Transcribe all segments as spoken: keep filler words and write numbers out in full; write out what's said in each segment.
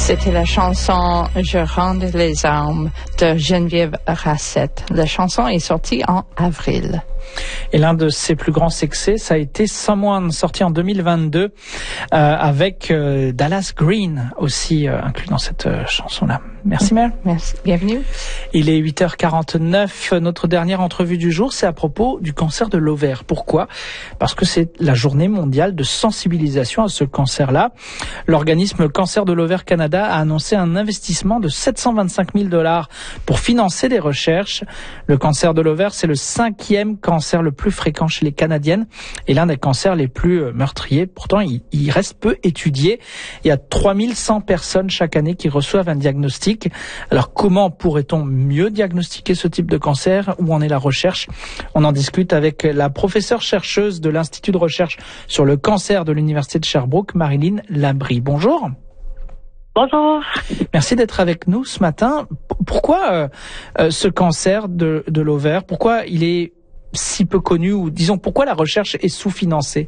C'était la chanson « Je rends les armes » de Geneviève Rassette. La chanson est sortie en avril. Et l'un de ses plus grands succès, ça a été Someone, sorti en deux mille vingt-deux, euh, avec euh, Dallas Green aussi euh, inclus dans cette euh, chanson-là. Merci Mel. Merci, bienvenue. Il est huit heures quarante-neuf. Notre dernière entrevue du jour, c'est à propos du cancer de l'ovaire. Pourquoi ? Parce que c'est la journée mondiale de sensibilisation à ce cancer-là. L'organisme Cancer de l'ovaire Canada a annoncé un investissement de sept cent vingt-cinq mille dollars pour financer des recherches. Le cancer de l'ovaire, c'est le cinquième cancer le plus fréquent chez les Canadiennes et l'un des cancers les plus meurtriers. Pourtant, il, il reste peu étudié. Il y a trois mille cent personnes chaque année qui reçoivent un diagnostic. Alors, comment pourrait-on mieux diagnostiquer ce type de cancer? Où en est la recherche? On en discute avec la professeure chercheuse de l'Institut de recherche sur le cancer de l'Université de Sherbrooke, Marilyn Labrie. Bonjour. Bonjour. Merci d'être avec nous ce matin. Pourquoi euh, euh, ce cancer de, de l'ovaire? Pourquoi il est si peu connu, ou disons pourquoi la recherche est sous-financée?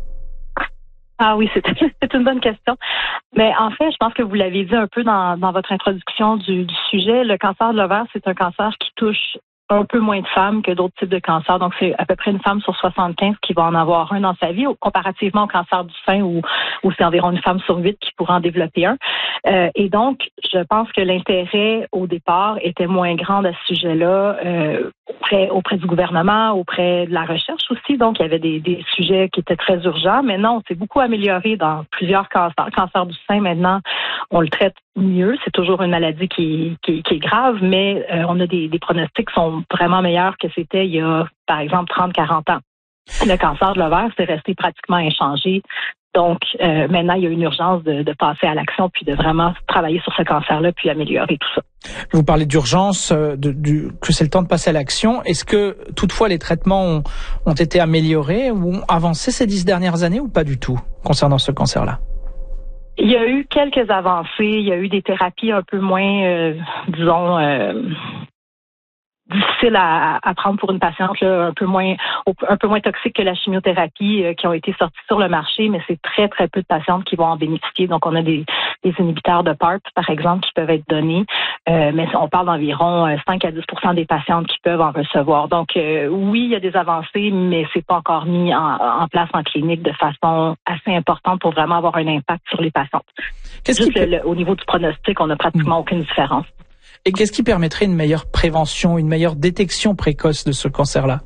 Ah oui, c'est, c'est une bonne question. Mais en fait, je pense que vous l'avez dit un peu dans, dans votre introduction du, du sujet. Le cancer de l'ovaire, c'est un cancer qui touche un peu moins de femmes que d'autres types de cancers. Donc, c'est à peu près une femme sur soixante-quinze qui va en avoir un dans sa vie, comparativement au cancer du sein où, où c'est environ une femme sur huit qui pourra en développer un. Euh, et donc, je pense que l'intérêt au départ était moins grand à ce sujet-là euh, auprès, auprès du gouvernement, auprès de la recherche aussi. Donc, il y avait des, des sujets qui étaient très urgents. Mais non, c'est beaucoup amélioré dans plusieurs cancers. Le cancer du sein, maintenant, on le traite mieux. C'est toujours une maladie qui, qui, qui est grave, mais euh, on a des, des pronostics qui sont vraiment meilleurs que c'était il y a, par exemple, trente à quarante ans. Le cancer de l'ovaire, c'est resté pratiquement inchangé. Donc, euh, maintenant, il y a une urgence de, de passer à l'action puis de vraiment travailler sur ce cancer-là puis améliorer tout ça. Vous parlez d'urgence, de, du, que c'est le temps de passer à l'action. Est-ce que, toutefois, les traitements ont, ont été améliorés ou ont avancé ces dix dernières années ou pas du tout concernant ce cancer-là? Il y a eu quelques avancées. Il y a eu des thérapies un peu moins, euh, disons... Euh, difficile à, à prendre pour une patiente, là, un peu moins un peu moins toxique que la chimiothérapie euh, qui ont été sorties sur le marché, mais c'est très, très peu de patientes qui vont en bénéficier. Donc, on a des, des inhibiteurs de PARP, par exemple, qui peuvent être donnés, euh, mais on parle d'environ cinq à dix pour cent des patientes qui peuvent en recevoir. Donc, euh, oui, il y a des avancées, mais c'est pas encore mis en, en place en clinique de façon assez importante pour vraiment avoir un impact sur les patientes. Qu'est-ce Juste qui peut... le, le, au niveau du pronostic, on n'a pratiquement mmh. aucune différence. Et qu'est-ce qui permettrait une meilleure prévention, une meilleure détection précoce de ce cancer-là?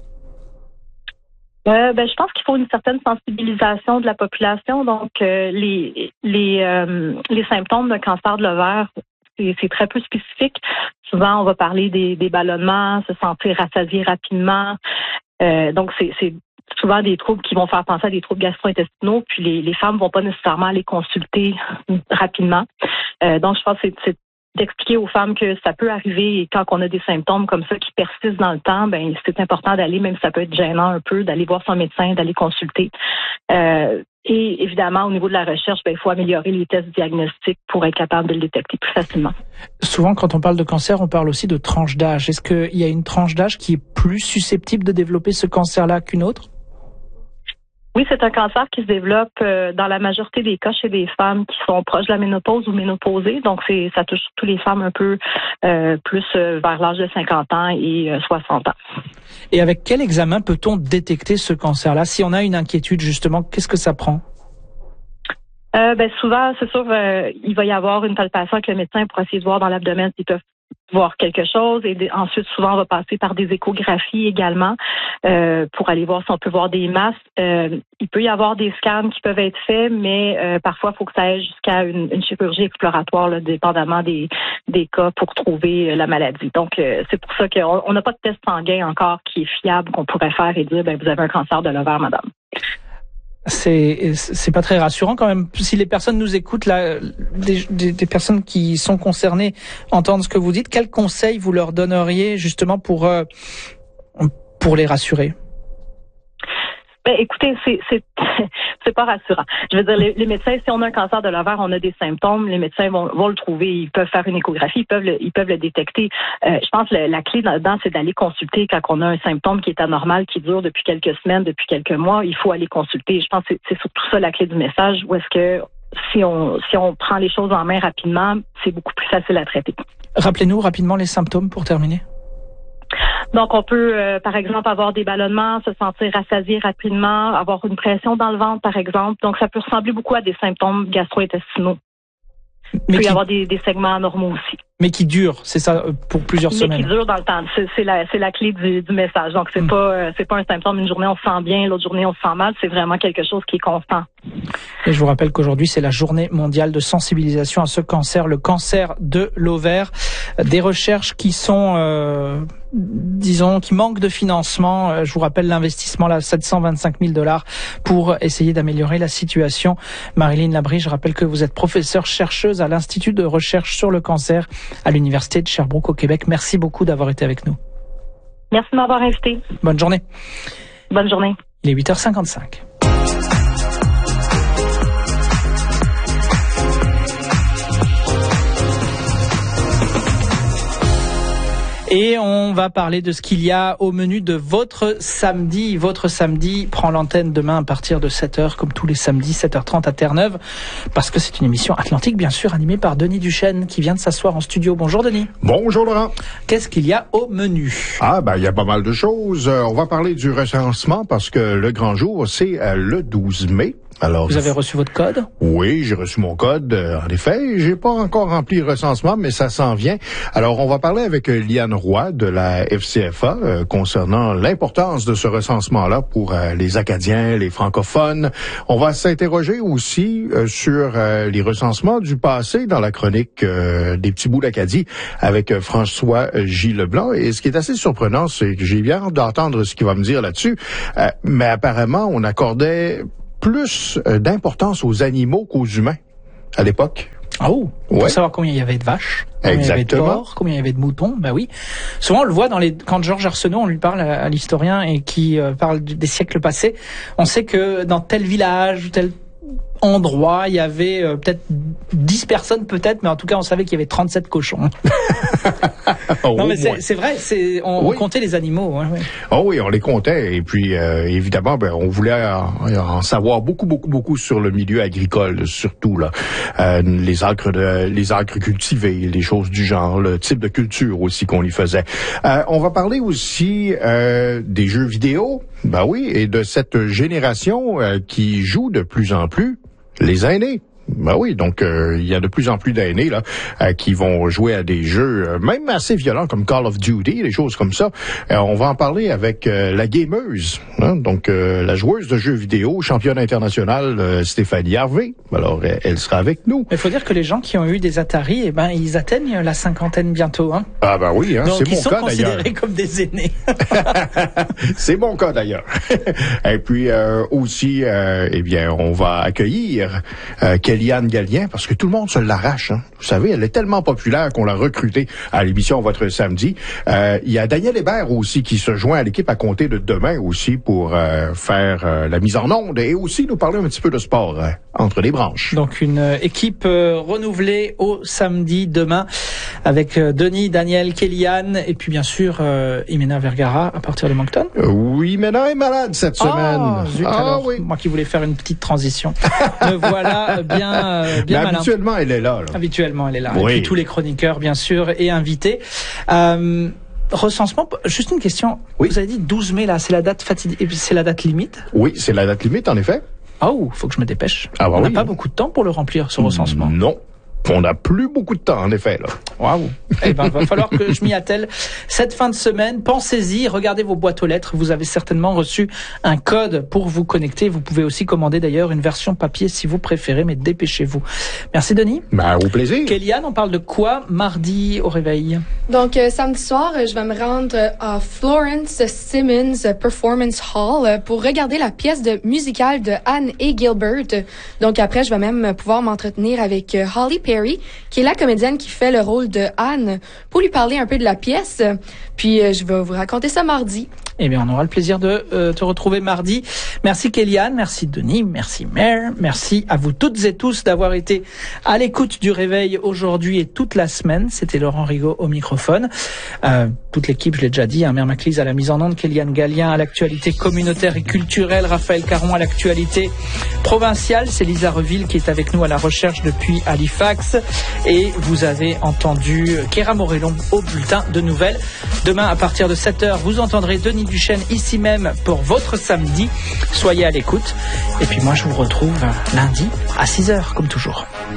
Euh, ben, je pense qu'il faut une certaine sensibilisation de la population. Donc, euh, les les euh, les symptômes d'un cancer de l'ovaire, c'est, c'est très peu spécifique. Souvent, on va parler des, des ballonnements, se sentir rassasié rapidement. Euh, donc, c'est, c'est souvent des troubles qui vont faire penser à des troubles gastro-intestinaux. Puis, les, les femmes vont pas nécessairement aller consulter rapidement. Euh, donc, je pense que c'est, c'est d'expliquer aux femmes que ça peut arriver et quand on a des symptômes comme ça qui persistent dans le temps, ben c'est important d'aller, même si ça peut être gênant un peu, d'aller voir son médecin, d'aller consulter. Euh, et évidemment, au niveau de la recherche, ben il faut améliorer les tests diagnostiques pour être capable de le détecter plus facilement. Souvent, quand on parle de cancer, on parle aussi de tranche d'âge. Est-ce qu'il y a une tranche d'âge qui est plus susceptible de développer ce cancer-là qu'une autre? Oui, c'est un cancer qui se développe euh, dans la majorité des cas chez des femmes qui sont proches de la ménopause ou ménopausées. Donc, c'est ça touche toutes les femmes un peu euh, plus euh, vers l'âge de cinquante ans et euh, soixante ans. Et avec quel examen peut-on détecter ce cancer-là? Si on a une inquiétude, justement, qu'est-ce que ça prend? Euh, ben souvent, c'est sûr, euh, il va y avoir une palpation avec le médecin pour essayer de voir dans l'abdomen s'ils peuvent voir quelque chose. Et de, ensuite, souvent, on va passer par des échographies également euh, pour aller voir si on peut voir des masses. Euh, il peut y avoir des scans qui peuvent être faits, mais euh, parfois, il faut que ça aille jusqu'à une, une chirurgie exploratoire, là, dépendamment des, des cas pour trouver euh, la maladie. Donc, euh, c'est pour ça qu'on n'a pas de test sanguin encore qui est fiable qu'on pourrait faire et dire, ben, vous avez un cancer de l'ovaire, madame. C'est c'est pas très rassurant quand même. Si les personnes nous écoutent là, des, des, des personnes qui sont concernées entendent ce que vous dites, quels conseils vous leur donneriez justement pour euh, pour les rassurer? Ben, écoutez, c'est c'est c'est pas rassurant. Je veux dire, les, les médecins, si on a un cancer de l'ovaire, on a des symptômes, les médecins vont, vont le trouver, ils peuvent faire une échographie, ils peuvent le, ils peuvent le détecter. Euh, je pense que la, la clé là-dedans, c'est d'aller consulter quand on a un symptôme qui est anormal, qui dure depuis quelques semaines, depuis quelques mois. Il faut aller consulter. Je pense que c'est, c'est surtout ça la clé du message, où est-ce que si on si on prend les choses en main rapidement, c'est beaucoup plus facile à traiter. Rappelez-nous rapidement les symptômes pour terminer. Donc, on peut, euh, par exemple, avoir des ballonnements, se sentir rassasié rapidement, avoir une pression dans le ventre, par exemple. Donc, ça peut ressembler beaucoup à des symptômes gastro-intestinaux. Il peut y qui... avoir des, des segments anormaux aussi. Mais qui durent, c'est ça, pour plusieurs Mais semaines. Mais qui durent dans le temps. C'est, c'est, la, c'est la clé du, du message. Donc, c'est mmh. pas euh, c'est pas un symptôme. Une journée, on se sent bien, l'autre journée, on se sent mal. C'est vraiment quelque chose qui est constant. Et je vous rappelle qu'aujourd'hui, c'est la journée mondiale de sensibilisation à ce cancer, le cancer de l'ovaire. Des recherches qui sont, euh, disons, qui manquent de financement. Je vous rappelle l'investissement, là, sept cent vingt-cinq mille dollars pour essayer d'améliorer la situation. Marilyn Labrie, je rappelle que vous êtes professeure chercheuse à l'Institut de recherche sur le cancer à l'Université de Sherbrooke au Québec. Merci beaucoup d'avoir été avec nous. Merci de m'avoir invité. Bonne journée. Bonne journée. Il est huit heures cinquante-cinq. Et on va parler de ce qu'il y a au menu de votre samedi. Votre samedi prend l'antenne demain à partir de sept heures, comme tous les samedis, sept heures trente à Terre-Neuve, parce que c'est une émission Atlantique, bien sûr, animée par Denis Duchesne, qui vient de s'asseoir en studio. Bonjour Denis. Bonjour Laurent. Qu'est-ce qu'il y a au menu? Ah, ben, il y a pas mal de choses. Euh, on va parler du recensement, parce que le grand jour, c'est euh, le douze mai. Alors, vous avez reçu votre code? Oui, j'ai reçu mon code. Euh, en effet, j'ai pas encore rempli le recensement, mais ça s'en vient. Alors, on va parler avec euh, Liane Roy de la F C F A euh, concernant l'importance de ce recensement-là pour euh, les Acadiens, les francophones. On va s'interroger aussi euh, sur euh, les recensements du passé dans la chronique euh, des petits bouts d'Acadie avec euh, François J. Leblanc. Et ce qui est assez surprenant, c'est que j'ai bien hâte d'entendre ce qu'il va me dire là-dessus. Euh, mais apparemment, on accordait plus euh, d'importance aux animaux qu'aux humains à l'époque. Oh, on ouais. peut savoir combien il y avait de vaches, combien Exactement. il y avait de porcs, combien il y avait de moutons. Ben oui. Souvent on le voit dans les quand Georges Arsenault, on lui parle à, à l'historien et qui euh, parle des siècles passés. On sait que dans tel village, tel endroit, il y avait euh, peut-être dix personnes peut-être, mais en tout cas on savait qu'il y avait trente-sept cochons. oh, non mais c'est, c'est vrai, c'est on, oui. on comptait les animaux. Hein, ouais. Oh oui, on les comptait et puis euh, évidemment, ben on voulait en, en savoir beaucoup, beaucoup, beaucoup sur le milieu agricole, surtout là, euh, les acres de, les acres cultivés, les choses du genre, le type de culture aussi qu'on y faisait. Euh, on va parler aussi euh, des jeux vidéo, ben oui, et de cette génération euh, qui joue de plus en plus. Les aînés. Ben oui, donc euh, il y a de plus en plus d'aînés là euh, qui vont jouer à des jeux euh, même assez violents comme Call of Duty, des choses comme ça. Euh, on va en parler avec euh, la gameuse, hein, donc euh, la joueuse de jeux vidéo, championne internationale euh, Stéphanie Harvey. Alors elle, elle sera avec nous. Il faut dire que les gens qui ont eu des Atari, eh ben ils atteignent la cinquantaine bientôt. Hein. Ah ben oui, hein, donc, c'est mon cas d'ailleurs. Donc ils sont considérés comme des aînés. C'est mon cas d'ailleurs. Et puis euh, aussi, euh, eh bien, on va accueillir euh, Kéliane Gallien, parce que tout le monde se l'arrache. Hein. Vous savez, elle est tellement populaire qu'on l'a recrutée à l'émission Votre Samedi. Euh, il y a Daniel Hébert aussi qui se joint à l'équipe à compter de demain aussi pour euh, faire euh, la mise en onde et aussi nous parler un petit peu de sport euh, entre les branches. Donc une euh, équipe euh, renouvelée au samedi demain avec euh, Denis, Daniel, Kéliane et puis bien sûr euh, Imena Vergara à partir de Moncton. Euh, oui, Imena est malade cette semaine. Oh, zut, ah, alors, oui. Moi qui voulais faire une petite transition. Me voilà bien, euh, bien malin. Habituellement, elle est là, là. Habituellement, elle est là. Oui. Et puis tous les chroniqueurs, bien sûr, et invités. Euh, recensement, juste une question. Oui. Vous avez dit douze mai, là, c'est la date fatidique, c'est la date limite? Oui, c'est la date limite, en effet. Oh, faut que je me dépêche. Ah, bah On n'a oui. pas beaucoup de temps pour le remplir, ce recensement. Non. On n'a plus beaucoup de temps, en effet, là. Waouh. Eh ben, va falloir que je m'y attelle cette fin de semaine. Pensez-y, regardez vos boîtes aux lettres. Vous avez certainement reçu un code pour vous connecter. Vous pouvez aussi commander d'ailleurs une version papier si vous préférez, mais dépêchez-vous. Merci Denis. Ben, au plaisir. Kéliane, on parle de quoi mardi au réveil? Donc, euh, samedi soir, je vais me rendre à Florence Simmons Performance Hall pour regarder la pièce de musicale de Anne et Gilbert. Donc, après, je vais même pouvoir m'entretenir avec euh, Holly Perry, qui est la comédienne qui fait le rôle de Anne, pour lui parler un peu de la pièce. Puis, euh, je vais vous raconter ça mardi. Eh bien, on aura le plaisir de euh, te retrouver mardi. Merci Kéliane, merci Denis, merci Mère, merci à vous toutes et tous d'avoir été à l'écoute du Réveil aujourd'hui et toute la semaine. C'était Laurent Rigaud au microphone. Euh, toute l'équipe, je l'ai déjà dit, hein, Mère Maclise à la mise en onde, Kéliane Gallien à l'actualité communautaire et culturelle, Raphaël Caron à l'actualité provinciale, c'est Lisa Reville qui est avec nous à la recherche depuis Halifax. Et vous avez entendu Kéra Morellon au bulletin de nouvelles. Demain, à partir de sept heures, vous entendrez Denis Duchesne ici même pour votre samedi. Soyez à l'écoute. Et puis moi, je vous retrouve lundi à six heures, comme toujours.